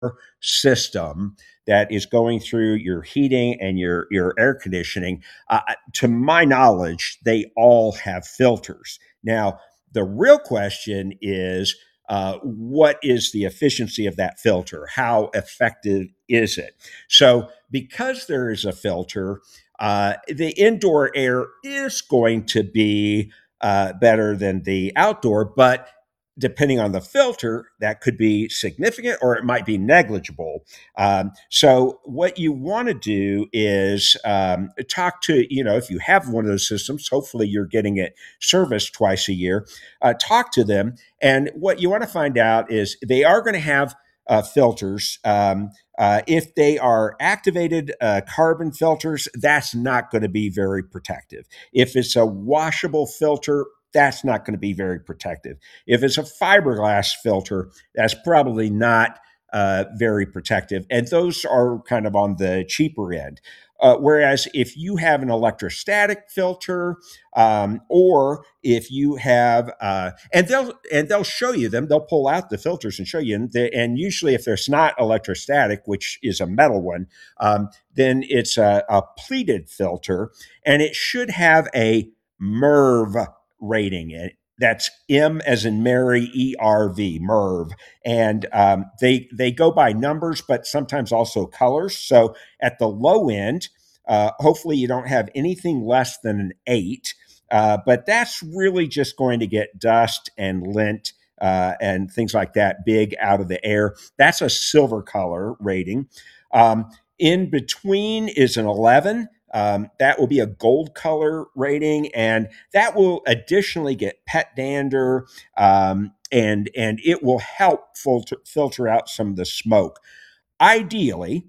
system that is going through your heating and your air conditioning, to my knowledge, they all have filters. Now, the real question is, what is the efficiency of that filter? How effective is it? So, because there is a filter, the indoor air is going to be better than the outdoor, but depending on the filter, that could be significant or it might be negligible. So, what you want to do is talk to, if you have one of those systems, hopefully you're getting it serviced twice a year, talk to them. And what you want to find out is they are going to have filters. If they are activated carbon filters, that's not going to be very protective. If it's a washable filter, that's not going to be very protective. If it's a fiberglass filter, that's probably not very protective. And those are kind of on the cheaper end. Whereas if you have an electrostatic filter, or if you have, and they'll show you them, they'll pull out the filters and show you. And usually, if there's not electrostatic, which is a metal one, then it's a pleated filter, and it should have a MERV rating. That's M as in Mary, ERV, MERV, and they go by numbers, but sometimes also colors. So at the low end, hopefully you don't have anything less than an 8, but that's really just going to get dust and lint and things like that big out of the air. That's a silver color rating. In between is an 11. That will be a gold color rating, and that will additionally get pet dander, and it will help filter out some of the smoke. Ideally,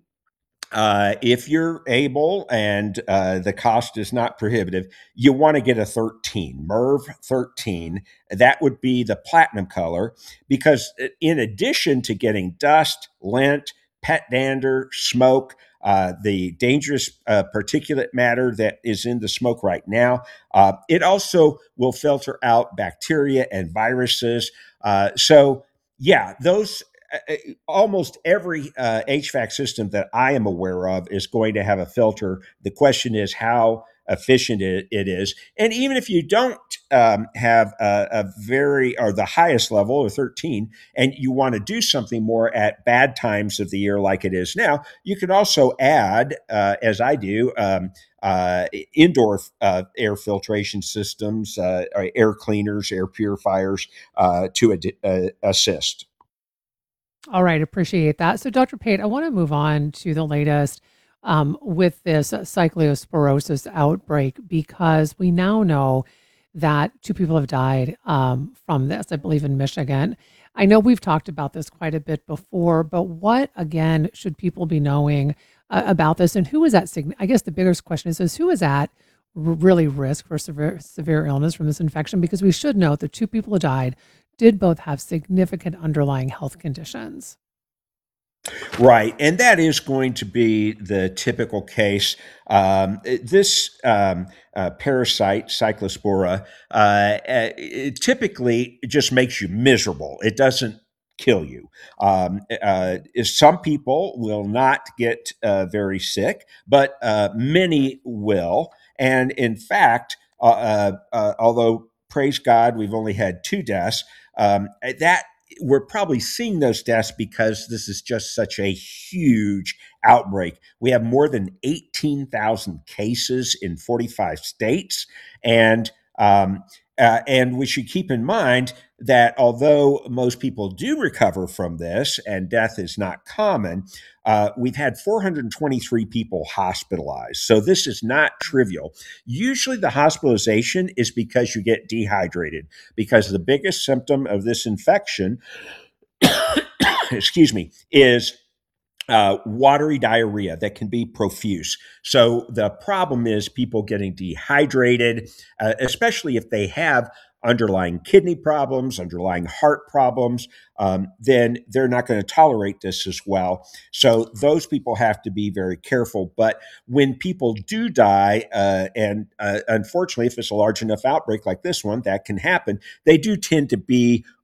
if you're able and the cost is not prohibitive, you want to get a 13, MERV 13. That would be the platinum color, because in addition to getting dust, lint, pet dander, smoke, the dangerous particulate matter that is in the smoke right now, it also will filter out bacteria and viruses. Yeah, those almost every HVAC system that I am aware of is going to have a filter. The question is how efficient it is. And even if you don't have a very, or the highest level, or 13, and you want to do something more at bad times of the year like it is now, you can also add, as I do, indoor air filtration systems, air cleaners, air purifiers to assist. All right, appreciate that. So, Dr. Pate, I want to move on to the latest with this cyclosporosis outbreak, because we now know that two people have died from this, I believe in Michigan. I know we've talked about this quite a bit before, but what, again, should people be knowing about this, and who is at, I guess the biggest question is who is at really risk for severe illness from this infection? Because we should note that two people who died did both have significant underlying health conditions. Right. And that is going to be the typical case. This parasite, Cyclospora, it typically just makes you miserable. It doesn't kill you. Some people will not get very sick, but many will. And in fact, although praise God, we've only had 2 deaths, that we're probably seeing those deaths because this is just such a huge outbreak. We have more than 18,000 cases in 45 states. And we should keep in mind that although most people do recover from this and death is not common, we've had 423 people hospitalized. So this is not trivial. Usually the hospitalization is because you get dehydrated, because the biggest symptom of this infection, excuse me, is watery diarrhea that can be profuse. So the problem is people getting dehydrated, especially if they have underlying kidney problems, underlying heart problems, then they're not going to tolerate this as well. So those people have to be very careful. But when people do die, and unfortunately, if it's a large enough outbreak like this one, that can happen, they do tend to be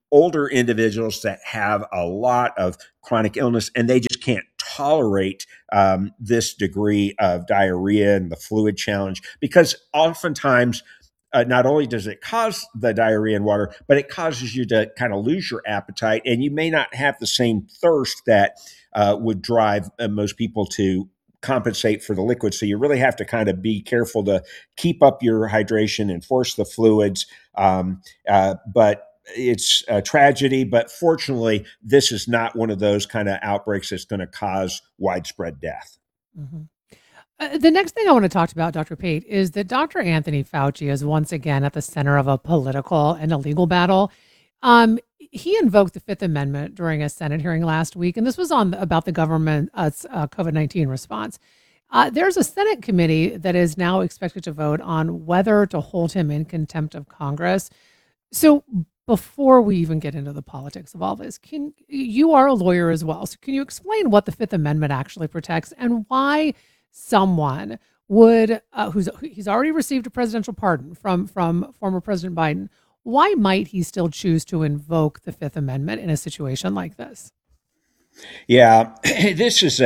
older individuals that have a lot of chronic illness and they just can't tolerate this degree of diarrhea and the fluid challenge because oftentimes not only does it cause the diarrhea and water, but it causes you to kind of lose your appetite, and you may not have the same thirst that would drive most people to compensate for the liquid. So you really have to kind of be careful to keep up your hydration and force the fluids. But it's a tragedy. But fortunately, this is not one of those kind of outbreaks that's going to cause widespread death. Mhm. The next thing I want to talk about, Dr. Pate, is that Dr. Anthony Fauci is once again at the center of a political and a legal battle. He invoked the Fifth Amendment during a Senate hearing last week, and this was on about the government's COVID-19 response. There's a Senate committee that is now expected to vote on whether to hold him in contempt of Congress. So before we even get into the politics of all this, can you are a lawyer as well. So can you explain what the Fifth Amendment actually protects and why someone would he's already received a presidential pardon from former President Biden. Why might he still choose to invoke the Fifth Amendment in a situation like this? Yeah, this is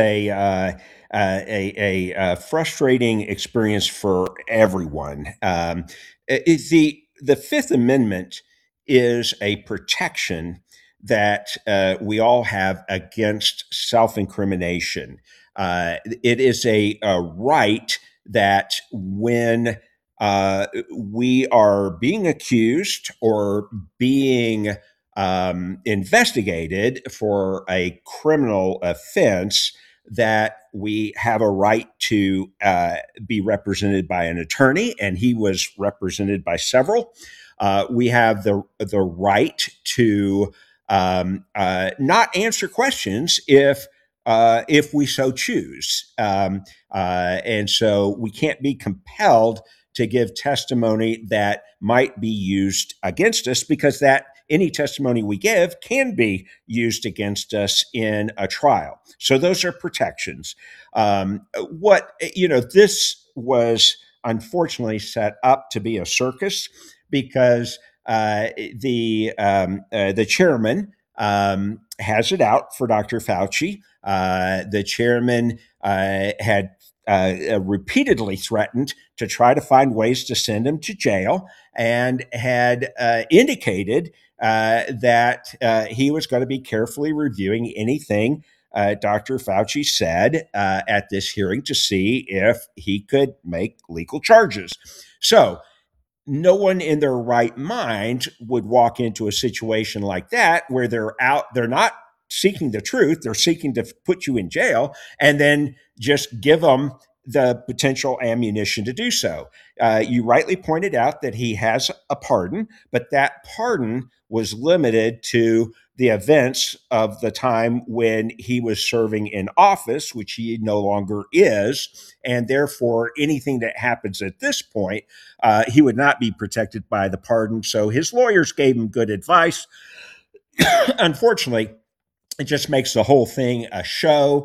a frustrating experience for everyone. The Fifth Amendment is a protection that we all have against self-incrimination. It is a right that when we are being accused or being investigated for a criminal offense, that we have a right to be represented by an attorney, and he was represented by several. We have the right to not answer questions if we so choose, and so we can't be compelled to give testimony that might be used against us because that any testimony we give can be used against us in a trial. So those are protections. This was unfortunately set up to be a circus because the chairman has it out for Dr. Fauci. The chairman had repeatedly threatened to try to find ways to send him to jail and had indicated that he was going to be carefully reviewing anything Dr. Fauci said at this hearing to see if he could make legal charges. So, no one in their right mind would walk into a situation like that where they're not seeking the truth, they're seeking to put you in jail and then just give them the potential ammunition to do so. You rightly pointed out that he has a pardon, but that pardon was limited to the events of the time when he was serving in office, which he no longer is. And therefore, anything that happens at this point, he would not be protected by the pardon. So his lawyers gave him good advice. Unfortunately, it just makes the whole thing a show.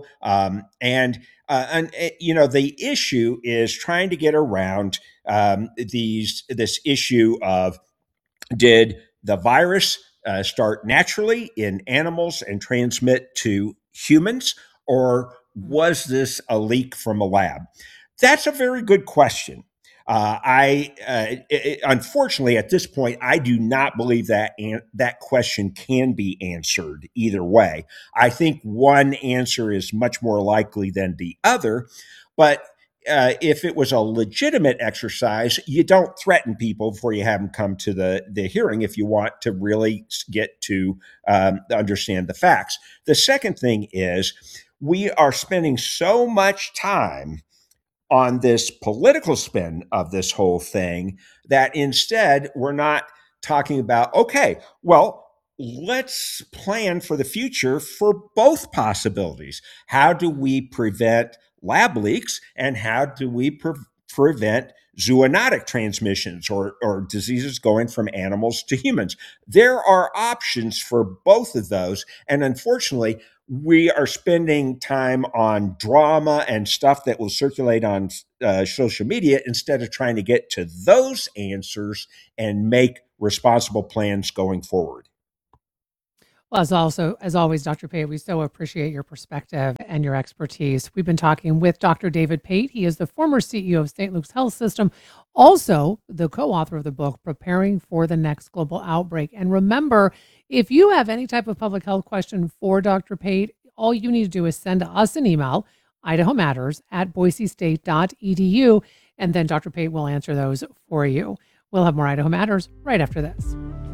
The issue is trying to get around this issue of did the virus start naturally in animals and transmit to humans, or was this a leak from a lab? That's a very good question. Unfortunately, at this point, I do not believe that question can be answered either way. I think one answer is much more likely than the other, but if it was a legitimate exercise, you don't threaten people before you have them come to the hearing if you want to really get to understand the facts. The second thing is we are spending so much time on this political spin of this whole thing that instead we're not talking about, okay, well, let's plan for the future for both possibilities. How do we prevent lab leaks and how do we prevent zoonotic transmissions or diseases going from animals to humans? There are options for both of those. And unfortunately, we are spending time on drama and stuff that will circulate on social media instead of trying to get to those answers and make responsible plans going forward. Well, as always, Dr. Pate, we so appreciate your perspective and your expertise. We've been talking with Dr. David Pate. He is the former CEO of St. Luke's Health System, also the co-author of the book, Preparing for the Next Global Outbreak. And remember, if you have any type of public health question for Dr. Pate, all you need to do is send us an email, idahomatters@boisestate.edu, and then Dr. Pate will answer those for you. We'll have more Idaho Matters right after this.